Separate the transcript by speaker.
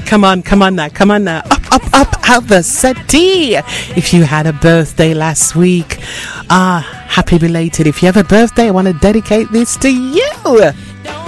Speaker 1: Come on now. Up out the settee. If you had a birthday last week, happy belated. If you have a birthday, I want to dedicate this to you.